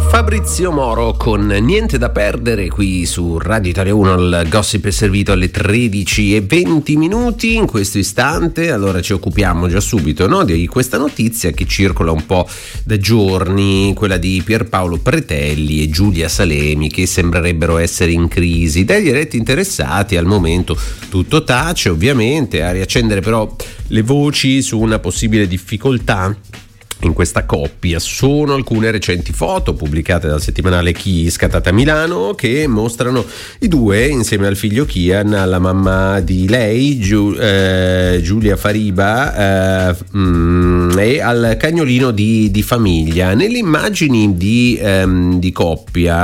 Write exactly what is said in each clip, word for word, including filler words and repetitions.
Fabrizio Moro con Niente da perdere qui su Radio Italia uno. Il gossip è servito alle tredici e venti minuti in questo istante. Allora ci occupiamo già subito, no, di questa notizia che circola un po' da giorni, quella di Pierpaolo Pretelli e Giulia Salemi, che sembrerebbero essere in crisi. Dai diretti interessati al momento tutto tace, ovviamente, a riaccendere però le voci su una possibile difficoltà in questa coppia sono alcune recenti foto pubblicate dal settimanale Chi, scattata a Milano, che mostrano i due insieme al figlio Kian, alla mamma di lei Giu, eh, Giulia Fariba, eh, mm, e al cagnolino di, di famiglia. Nelle immagini di, ehm, di coppia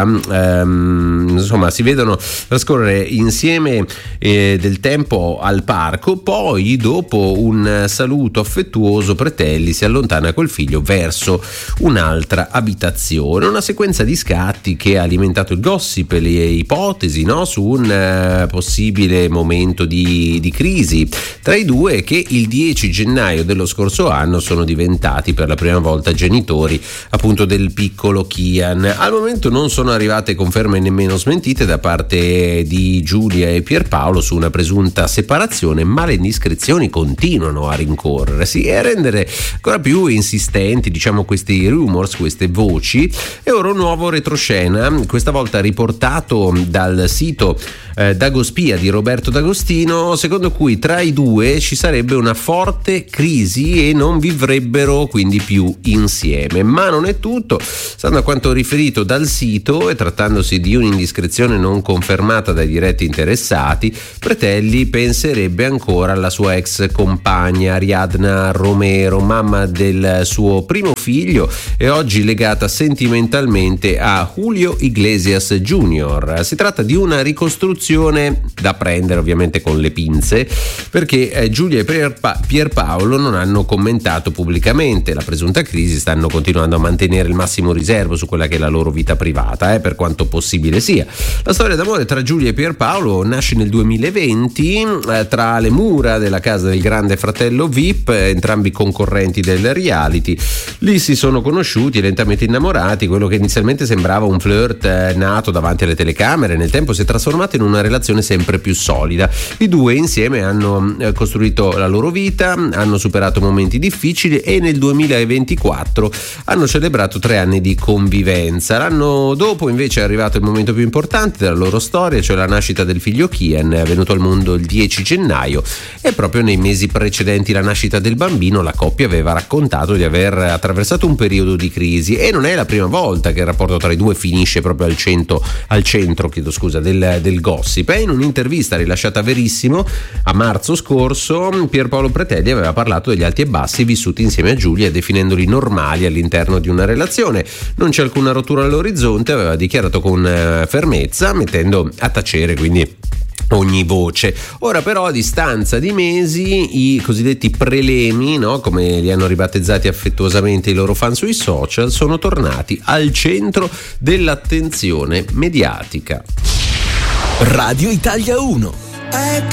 ehm, insomma si vedono trascorrere insieme eh, del tempo al parco, poi dopo un saluto affettuoso Pretelli si allontana col figlio verso un'altra abitazione. Una sequenza di scatti che ha alimentato il gossip e le ipotesi, no, su un uh, possibile momento di, di crisi tra i due, che il dieci gennaio dello scorso anno sono diventati per la prima volta genitori appunto del piccolo Kian. Al momento non sono arrivate conferme nemmeno smentite da parte di Giulia e Pierpaolo su una presunta separazione, ma le indiscrezioni continuano a rincorrersi e a rendere ancora più insistenti, diciamo, questi rumors, queste voci. E ora un nuovo retroscena, questa volta riportato dal sito eh, Dagospia di Roberto D'Agostino, secondo cui tra i due ci sarebbe una forte crisi e non vivrebbero quindi più insieme. Ma non è tutto. Stando a quanto riferito dal sito e trattandosi di un'indiscrezione non confermata dai diretti interessati, Pretelli penserebbe ancora alla sua ex compagna Ariadna Romero, mamma del suo primo figlio e oggi legata sentimentalmente a Julio Iglesias Junior Si tratta di una ricostruzione da prendere ovviamente con le pinze, perché eh, Giulia e Pierpa- Pierpaolo non hanno commentato pubblicamente la presunta crisi, stanno continuando a mantenere il massimo riservo su quella che è la loro vita privata, eh, per quanto possibile sia. La storia d'amore tra Giulia e Pierpaolo nasce nel duemilaventi eh, tra le mura della casa del grande fratello V I P, eh, entrambi concorrenti del reality. Lì si sono conosciuti e lentamente innamorati. Quello che inizialmente sembrava un flirt eh, nato davanti alle telecamere nel tempo si è trasformato in una relazione sempre più solida. I due insieme hanno eh, costruito la loro vita, hanno superato momenti difficili e nel duemilaventiquattro hanno celebrato tre anni di convivenza. L'anno dopo invece è arrivato il momento più importante della loro storia, cioè la nascita del figlio Kian, venuto al mondo il dieci gennaio, e proprio nei mesi precedenti la nascita del bambino la coppia aveva raccontato di aver attraversato un periodo di crisi, e non è la prima volta che il rapporto tra i due finisce proprio al, cento, al centro chiedo scusa, del, del gossip. E in un'intervista rilasciata a Verissimo a marzo scorso, Pierpaolo Pretelli aveva parlato degli alti e bassi vissuti insieme a Giulia, definendoli normali all'interno di una relazione. Non c'è alcuna rottura all'orizzonte, aveva dichiarato con fermezza, mettendo a tacere quindi ogni voce. Ora però, a distanza di mesi, i cosiddetti prelemi, no, come li hanno ribattezzati affettuosamente i loro fan sui social, sono tornati al centro dell'attenzione mediatica. Radio Italia uno. I